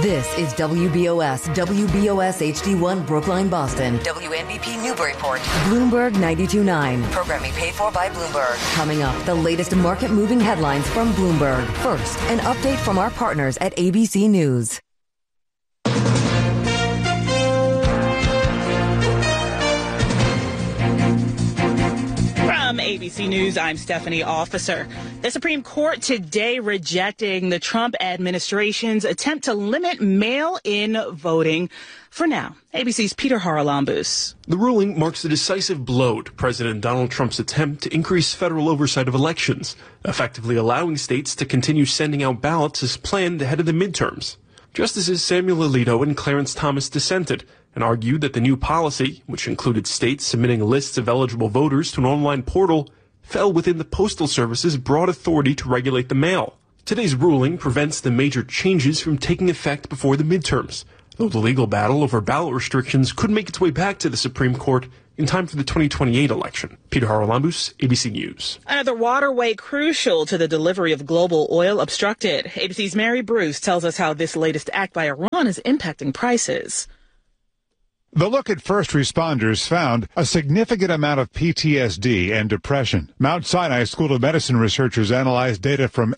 This is WBOS HD1 Brookline, Boston. WNBP Newburyport. Bloomberg 92.9. Programming paid for by Bloomberg. Coming up, the latest market-moving headlines from Bloomberg. First, an update from our partners at ABC News. From ABC News, I'm Stephanie Officer. The Supreme Court today rejecting the Trump administration's attempt to limit mail-in voting for now. ABC's Peter Haralambous. The ruling marks a decisive blow to President Donald Trump's attempt to increase federal oversight of elections, effectively allowing states to continue sending out ballots as planned ahead of the midterms. Justices Samuel Alito and Clarence Thomas dissented and argued that the new policy, which included states submitting lists of eligible voters to an online portal, fell within the Postal Service's broad authority to regulate the mail. Today's ruling prevents the major changes from taking effect before the midterms, though the legal battle over ballot restrictions could make its way back to the Supreme Court in time for the 2028 election. Peter Haralambous, ABC News. Another waterway crucial to the delivery of global oil obstructed. ABC's Mary Bruce tells us how this latest act by Iran is impacting prices. The look at first responders found a significant amount of PTSD and depression. Mount Sinai School of Medicine researchers analyzed data from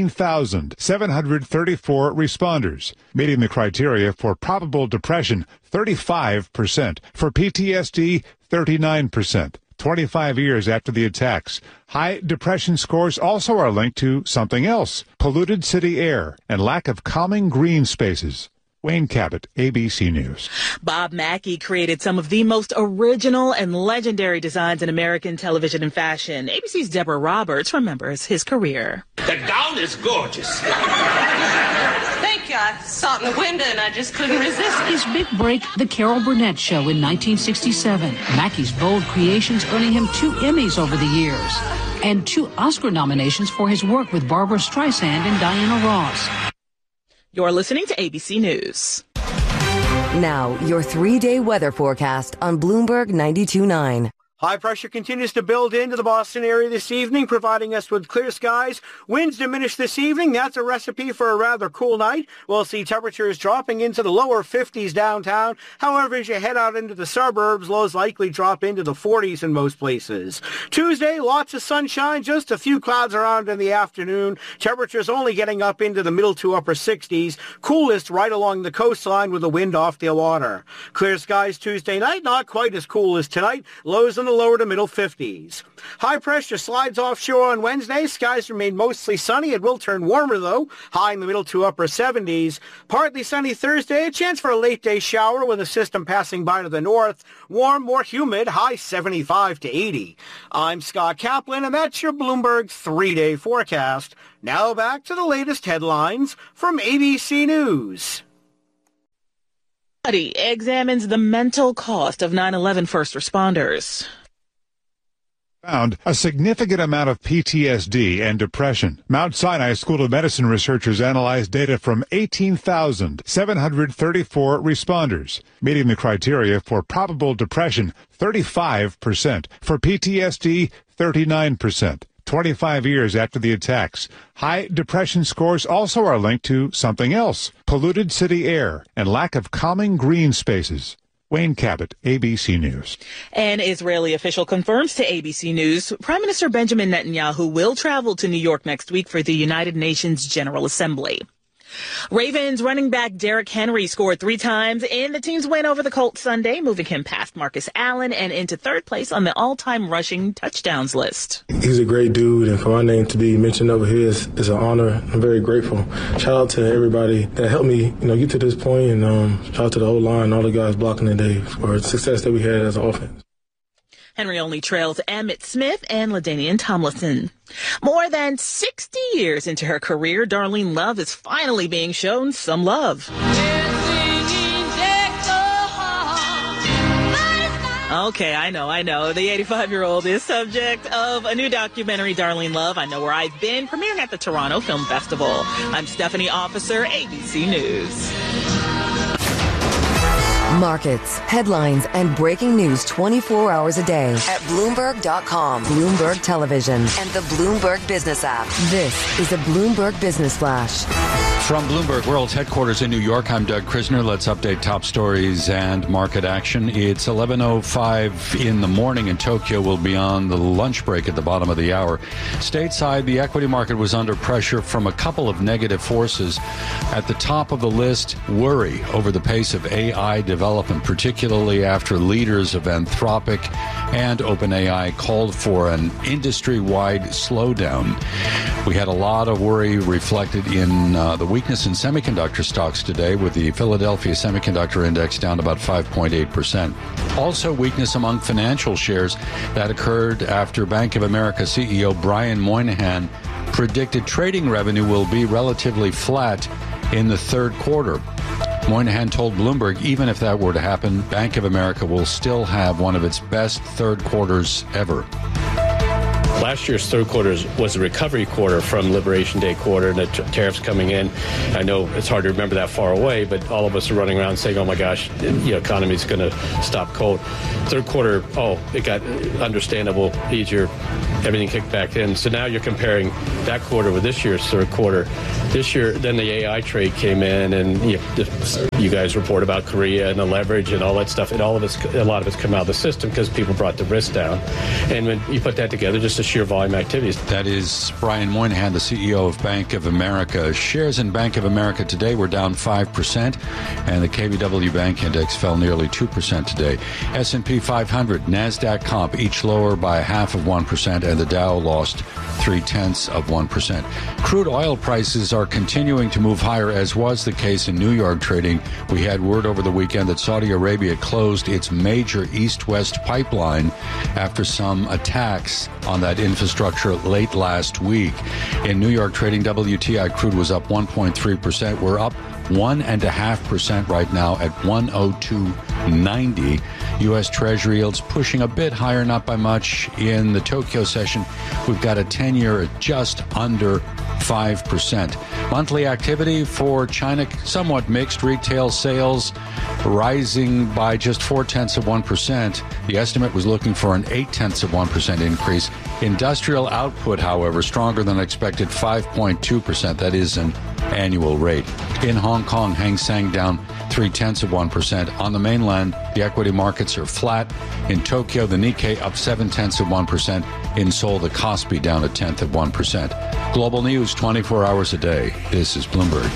18,734 responders, meeting the criteria for probable depression, 35%, for PTSD, 39%. 25 years after the attacks, high depression scores also are linked to something else: polluted city air and lack of calming green spaces. Wayne Cabot, ABC News. Bob Mackie created some of the most original and legendary designs in American television and fashion. ABC's Deborah Roberts remembers his career. The gown is gorgeous. Thank you. I saw it in the window and I just couldn't resist. His big break, The Carol Burnett Show in 1967. Mackie's bold creations earning him 2 Emmys over the years and 2 Oscar nominations for his work with Barbra Streisand and Diana Ross. You're listening to ABC News. Now, your 3-day weather forecast on Bloomberg 92.9. High pressure continues to build into the Boston area this evening, providing us with clear skies. Winds diminish this evening. That's a recipe for a rather cool night. We'll see temperatures dropping into the lower 50s downtown. However, as you head out into the suburbs, lows likely drop into the 40s in most places. Tuesday, lots of sunshine, just a few clouds around in the afternoon. Temperatures only getting up into the middle to upper 60s. Coolest right along the coastline with the wind off the water. Clear skies Tuesday night, not quite as cool as tonight. Lows in the lower to middle 50s. High pressure slides offshore on Wednesday. Skies remain mostly sunny. It will turn warmer, though, high in the middle to upper 70s. Partly sunny Thursday. A chance for a late day shower with a system passing by to the north. Warm, more humid, high 75 to 80. I'm Scott Kaplan, and that's your Bloomberg 3-day forecast. Now back to the latest headlines from ABC News. Study examines the mental cost of 9/11 first responders. Found a significant amount of PTSD and depression. Mount Sinai School of Medicine researchers analyzed data from 18,734 responders, meeting the criteria for probable depression, 35%, for PTSD, 39%. 25 years after the attacks, high depression scores also are linked to something else: polluted city air and lack of calming green spaces. Wayne Cabot, ABC News. An Israeli official confirms to ABC News Prime Minister Benjamin Netanyahu will travel to New York next week for the United Nations General Assembly. Ravens running back Derrick Henry scored 3 times in the team's win over the Colts Sunday, moving him past Marcus Allen and into 3rd place on the all-time rushing touchdowns list. He's a great dude, and for my name to be mentioned over here is an honor. I'm very grateful. Shout out to everybody that helped me, get to this point, and shout out to the O-line, all the guys blocking today for the success that we had as an offense. Henry only trails Emmitt Smith and LaDainian Tomlinson. More than 60 years into her career, Darlene Love is finally being shown some love. Okay, I know. The 85-year-old is subject of a new documentary, Darlene Love, I Know Where I've Been, premiering at the Toronto Film Festival. I'm Stephanie Officer, ABC News. Markets, headlines, and breaking news 24 hours a day at Bloomberg.com, Bloomberg Television, and the Bloomberg Business app. This is a Bloomberg Business Flash. From Bloomberg World's headquarters in New York, I'm Doug Krisner. Let's update top stories and market action. It's 11:05 in the morning in Tokyo. We'll be on the lunch break at the bottom of the hour. Stateside, the equity market was under pressure from a couple of negative forces. At the top of the list, worry over the pace of AI development, particularly after leaders of Anthropic and OpenAI called for an industry-wide slowdown. We had a lot of worry reflected in the weakness in semiconductor stocks today, with the Philadelphia Semiconductor Index down about 5.8%. Also weakness among financial shares. That occurred after Bank of America CEO Brian Moynihan predicted trading revenue will be relatively flat in the third quarter. Moynihan told Bloomberg even if that were to happen, Bank of America will still have one of its best third quarters ever. Last year's third quarter was a recovery quarter from Liberation Day quarter and the tariffs coming in. I know it's hard to remember that far away, but all of us are running around saying, oh my gosh, the economy's going to stop cold. Third quarter, it got understandable, easier, everything kicked back in. So now you're comparing that quarter with this year's third quarter. This year, then the AI trade came in, and you guys report about Korea and the leverage and all that stuff. And a lot of it's come out of the system because people brought the risk down. And when you put that together, just the sheer volume activities. That is Brian Moynihan, the CEO of Bank of America. Shares in Bank of America today were down 5%, and the KBW Bank Index fell nearly 2% today. S&P 500, NASDAQ comp, each lower by 0.5%, and the Dow lost 0.3%. Crude oil prices are continuing to move higher, as was the case in New York trading. We had word over the weekend that Saudi Arabia closed its major east-west pipeline after some attacks on that infrastructure late last week. In New York trading, WTI crude was up 1.3%. We're up 1.5% right now at 102.90. U.S. Treasury yields pushing a bit higher, not by much. In the Tokyo session, we've got a 10-year at just under 5%. Monthly activity for China, somewhat mixed. Retail sales rising by just 0.4%. The estimate was looking for an 0.8% increase. Industrial output, however, stronger than expected, 5.2%. That is an annual rate. In Hong Kong, Hang Seng down 0.3%. On the mainland, the equity markets are flat. In Tokyo, the Nikkei up 0.7%. In Seoul, the Kospi down 0.1%. Global news 24 hours a day. This is Bloomberg.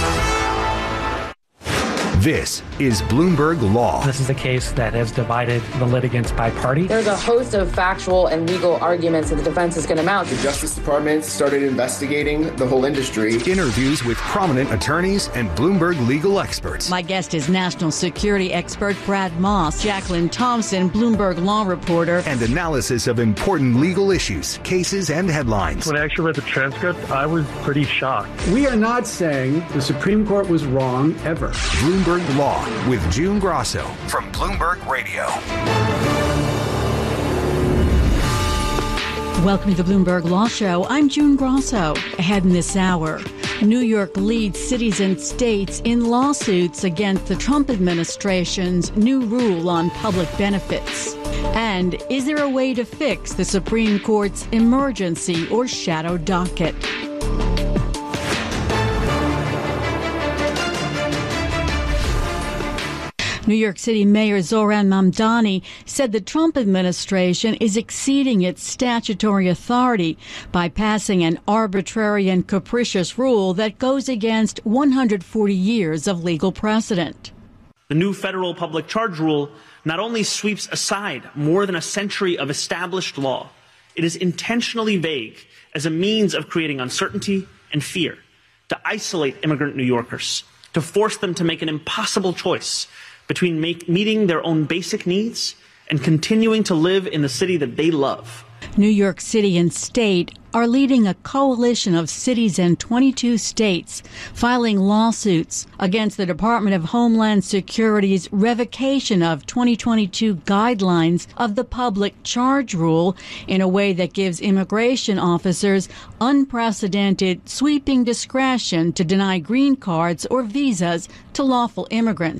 This is Bloomberg Law. This is a case that has divided the litigants by party. There's a host of factual and legal arguments that the defense is going to mount. The Justice Department started investigating the whole industry. Interviews with prominent attorneys and Bloomberg legal experts. My guest is national security expert Brad Moss, Jacqueline Thompson, Bloomberg law reporter. And analysis of important legal issues, cases, and headlines. When I actually read the transcript, I was pretty shocked. We are not saying the Supreme Court was wrong ever. Bloomberg Law with June Grosso from Bloomberg Radio. Welcome to the Bloomberg Law Show. I'm June Grosso. Ahead in this hour, New York leads cities and states in lawsuits against the Trump administration's new rule on public benefits. And is there a way to fix the Supreme Court's emergency or shadow docket? New York City Mayor Zohran Mamdani said the Trump administration is exceeding its statutory authority by passing an arbitrary and capricious rule that goes against 140 years of legal precedent. The new federal public charge rule not only sweeps aside more than a century of established law, it is intentionally vague as a means of creating uncertainty and fear, to isolate immigrant New Yorkers, to force them to make an impossible choice between meeting their own basic needs and continuing to live in the city that they love. New York City and state are leading a coalition of cities in 22 states filing lawsuits against the Department of Homeland Security's revocation of 2022 guidelines of the public charge rule in a way that gives immigration officers unprecedented sweeping discretion to deny green cards or visas to lawful immigrants.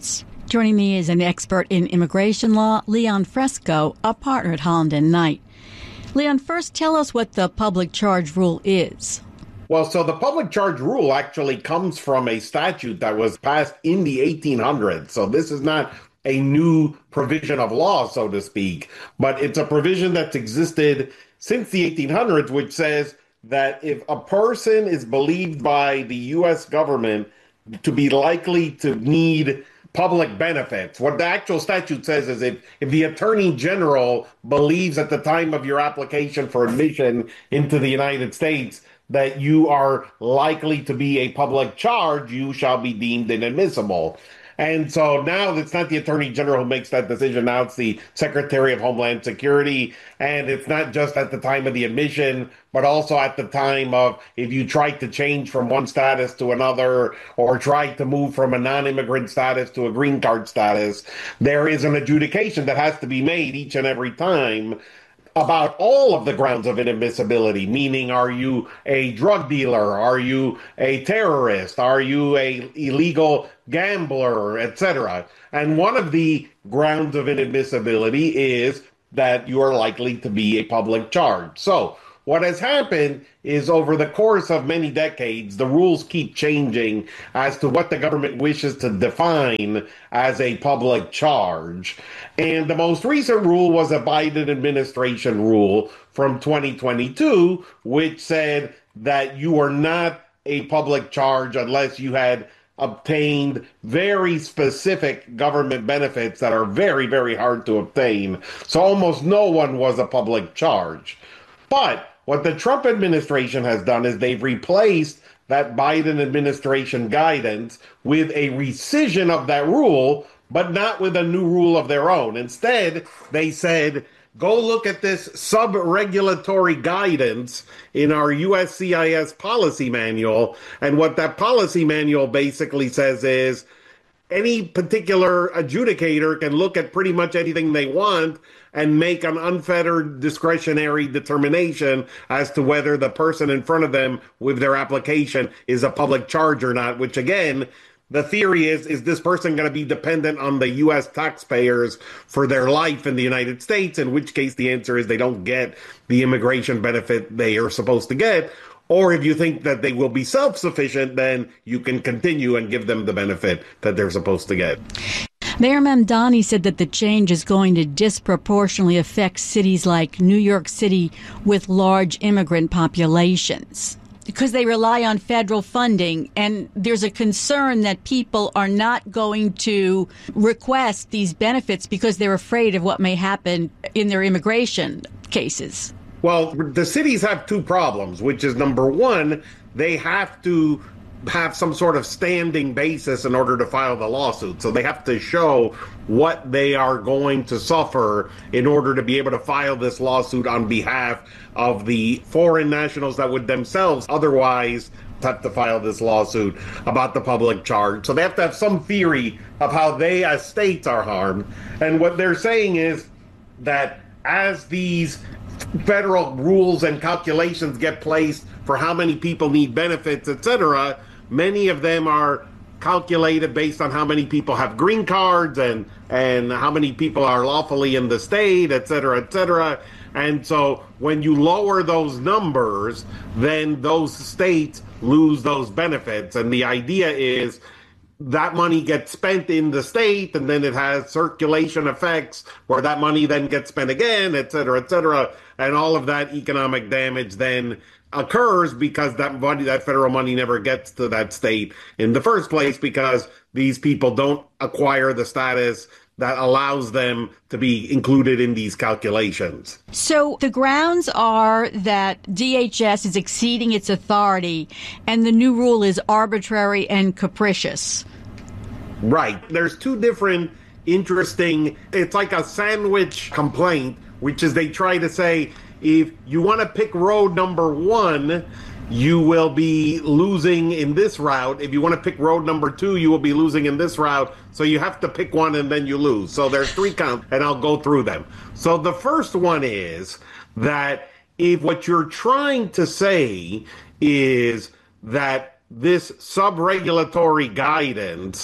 Joining me is an expert in immigration law, Leon Fresco, a partner at Holland & Knight. Leon, first tell us what the public charge rule is. Well, so the public charge rule actually comes from a statute that was passed in the 1800s. So this is not a new provision of law, so to speak, but it's a provision that's existed since the 1800s, which says that if a person is believed by the U.S. government to be likely to need public benefits, what the actual statute says is if the Attorney General believes at the time of your application for admission into the United States that you are likely to be a public charge, you shall be deemed inadmissible. And so now it's not the Attorney General who makes that decision. Now it's the Secretary of Homeland Security. And it's not just at the time of the admission, but also at the time of if you try to change from one status to another or try to move from a non-immigrant status to a green card status, there is an adjudication that has to be made each and every time about all of the grounds of inadmissibility, meaning are you a drug dealer? Are you a terrorist? Are you a illegal gambler, etc.? And one of the grounds of inadmissibility is that you are likely to be a public charge. So what has happened is over the course of many decades, the rules keep changing as to what the government wishes to define as a public charge. And the most recent rule was a Biden administration rule from 2022, which said that you are not a public charge unless you had obtained very specific government benefits that are very, very hard to obtain. So almost no one was a public charge. But what the Trump administration has done is they've replaced that Biden administration guidance with a rescission of that rule, but not with a new rule of their own. Instead, they said, go look at this sub-regulatory guidance in our USCIS policy manual. And what that policy manual basically says is any particular adjudicator can look at pretty much anything they want and make an unfettered discretionary determination as to whether the person in front of them with their application is a public charge or not, which again, the theory is this person going to be dependent on the U.S. taxpayers for their life in the United States, in which case the answer is they don't get the immigration benefit they are supposed to get. Or if you think that they will be self-sufficient, then you can continue and give them the benefit that they're supposed to get. Mayor Mamdani said that the change is going to disproportionately affect cities like New York City with large immigrant populations because they rely on federal funding. And there's a concern that people are not going to request these benefits because they're afraid of what may happen in their immigration cases. Well, the cities have two problems, which is number one, they have to have some sort of standing basis in order to file the lawsuit. So they have to show what they are going to suffer in order to be able to file this lawsuit on behalf of the foreign nationals that would themselves otherwise have to file this lawsuit about the public charge. So they have to have some theory of how they as states are harmed. And what they're saying is that as these federal rules and calculations get placed for how many people need benefits, etc., many of them are calculated based on how many people have green cards and how many people are lawfully in the state, et cetera, et cetera. And so when you lower those numbers, then those states lose those benefits. And the idea is that money gets spent in the state, and then it has circulation effects where that money then gets spent again, et cetera, and all of that economic damage then occurs because that money, that federal money, never gets to that state in the first place because these people don't acquire the status that allows them to be included in these calculations. So the grounds are that DHS is exceeding its authority and the new rule is arbitrary and capricious. Right. There's two different interesting, it's like a sandwich complaint, which is they try to say, if you want to pick road number one, you will be losing in this route. If you want to pick road number two, you will be losing in this route. So you have to pick one and then you lose. So there's three counts, and I'll go through them. So the first one is that if what you're trying to say is that this sub-regulatory guidance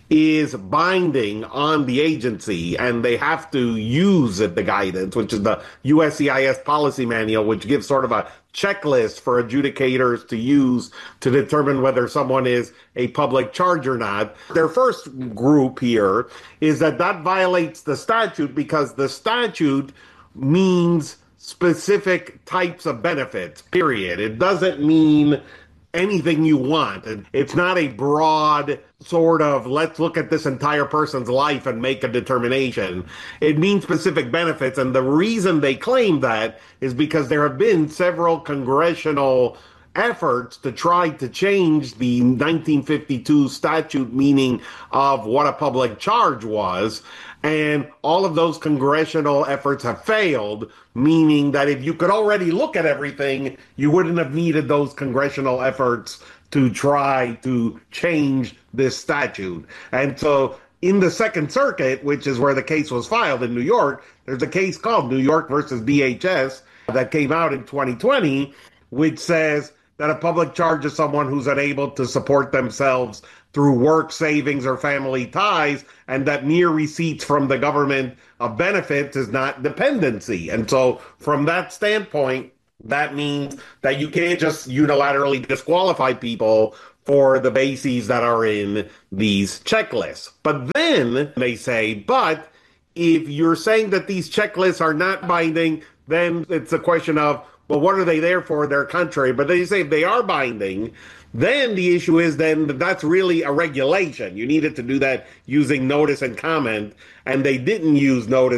is binding on the agency, and they have to use the guidance, which is the USCIS policy manual, which gives sort of a checklist for adjudicators to use to determine whether someone is a public charge or not. Their first group here is that violates the statute because the statute means specific types of benefits, period. It doesn't mean anything you want. It's not a broad sort of, let's look at this entire person's life and make a determination. It means specific benefits. And the reason they claim that is because there have been several congressional efforts to try to change the 1952 statute meaning of what a public charge was. And all of those congressional efforts have failed, meaning that if you could already look at everything, you wouldn't have needed those congressional efforts to try to change this statute. And so in the Second Circuit, which is where the case was filed in New York, there's a case called New York versus DHS that came out in 2020, which says that a public charge is someone who's unable to support themselves through work, savings, or family ties, and that mere receipts from the government of benefits is not dependency. And so from that standpoint, that means that you can't just unilaterally disqualify people for the bases that are in these checklists. But then they say, but if you're saying that these checklists are not binding, then it's a question of, well, what are they there for? They're contrary. But they say if they are binding, then the issue is then that's really a regulation. You needed to do that using notice and comment, and they didn't use notice